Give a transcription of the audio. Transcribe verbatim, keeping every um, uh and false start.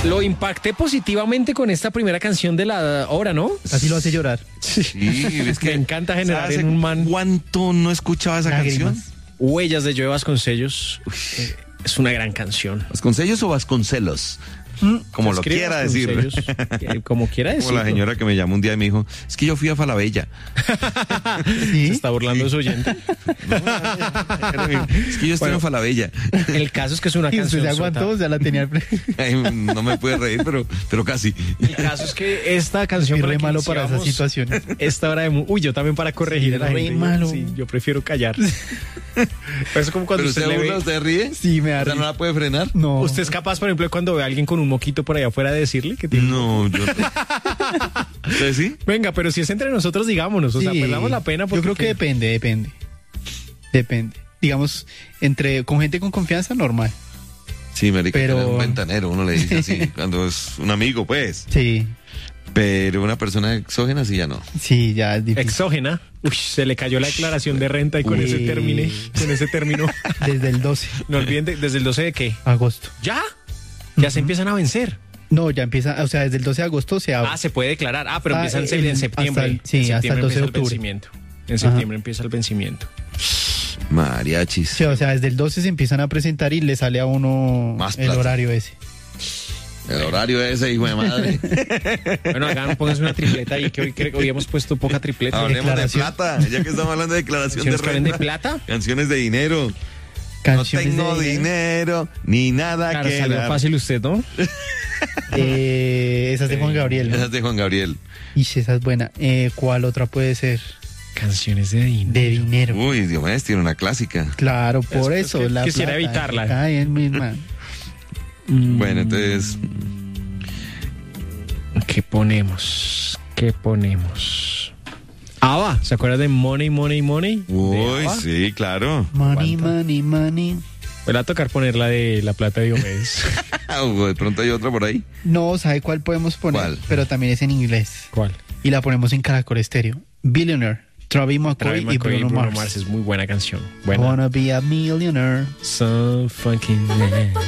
Lo impacté positivamente con esta primera canción de la hora, ¿no? Así lo hace llorar. Sí, es que Me encanta generar ¿sabes en un man ¿Cuánto no escuchaba esa Lágrimas. canción? Huellas de Joe Vasconcellos. Eh, Es una gran canción. ¿Vasconcellos o Vasconcelos? Como lo Escribe quiera decir. Vasconcellos, eh, Como quiera decir. Como la señora que me llamó un día y me dijo, es que yo fui a Falabella. Se ¿Sí? está burlando de su oyente. Es que yo estoy Bueno. en Falabella. El caso es que es una Y usted canción. se aguantó, sota. ya la tenía. Ay, no me puede reír, pero, pero casi. El caso es que esta canción. Y con la re que malo para esas iniciamos situaciones. Esta hora de. mu- Uy, yo también para corregir Sí, a la re gente. malo. Sí, yo prefiero callar. Pero es como cuando ¿Pero usted, usted le burla, ve. usted ríe? Sí, me da O sea, ¿no risa. la puede frenar? No. ¿Usted es capaz, por ejemplo, cuando ve a alguien con un moquito por allá afuera de decirle que tiene? No, yo no. ¿Usted sí? Venga, pero si es entre nosotros, digámonos. O sea, Sí. perdamos la pena. Yo porque creo que depende, depende. Depende. Digamos, entre con gente con confianza, normal. Sí, marica, Pero- pero... un ventanero, uno le dice así, cuando es un amigo, pues. Sí, Pero una persona exógena sí ya no. sí, ya es difícil. exógena. Uy, se le cayó la declaración de renta y con Uy. ese término, con ese término. Desde el doce No olviden, de- ¿desde el doce de qué? agosto. ¿Ya? Ya se empiezan a vencer. No, ya empieza, o sea, desde el doce de agosto se abre. Ah, se puede declarar. Ah, pero Ah, empieza en, se- el- en septiembre. hasta el- sí, en hasta el septiembre doce de empieza octubre. vencimiento. En septiembre empieza el vencimiento. Mariachis. Sí, o sea, desde el doce se empiezan a presentar y le sale a uno Más el plata. horario ese. El horario ese, hijo de madre. Bueno, hagan, pónganse una tripleta ahí, que hoy, creo que hoy hemos puesto poca tripleta. Hablemos de Declaración. plata, ya que estamos hablando de declaración de ¿Canciones que hablen de renta. plata? Canciones de dinero. Canciones no tengo de dinero, ni nada Claro, que salió dar. fácil usted, ¿no? Eh, esa es de Juan Gabriel, ¿no? Esa es de Juan Gabriel. Y esa es buena. Eh, ¿Cuál otra puede ser? Canciones de dinero. De dinero. Uy, Dios mío, tiene una clásica. Claro, por Es- es eso. que la quisiera plata, evitarla. cae en misma. Bueno, entonces, ¿Qué ponemos? ¿Qué ponemos? Ava, ¿se acuerdan de Money, Money, Money? ¿De uy, Ava? sí, claro. Money, ¿Cuánto? money, money. Voy a tocar poner la de La Plata de Diomedes. O de pronto hay otra por ahí. No, ¿sabe cuál podemos poner? ¿Cuál? Pero también es en inglés. ¿Cuál? Y la ponemos en Caracol Estéreo. Billionaire. Travis McCoy, Travis y McCoy Bruno, y Bruno Mars. Mars es muy buena canción. Buena. Wanna be a millionaire. So fucking man.